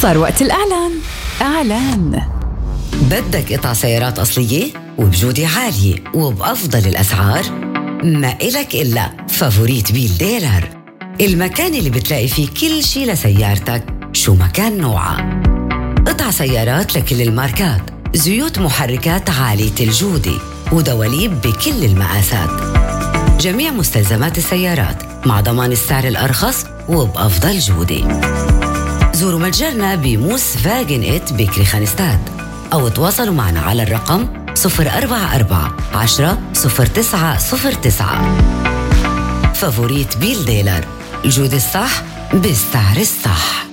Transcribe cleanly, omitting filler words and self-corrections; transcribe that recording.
صار وقت الإعلان. إعلان. بدك قطع سيارات أصلية وبجودة عالية وبأفضل الأسعار؟ ما إلك إلا فافوريت بيل ديلر، المكان اللي بتلاقي فيه كل شي لسيارتك شو ما كان نوعها. قطع سيارات لكل الماركات، زيوت محركات عالية الجودة ودواليب بكل المقاسات، جميع مستلزمات السيارات مع ضمان السعر الأرخص وبأفضل جودة. زوروا متجرنا بموس فاجن إت بكري خانستاد أو تواصلوا معنا على الرقم 044 10 0909. فافوريت بيل ديلر، الجودة الصح بالسعر الصح.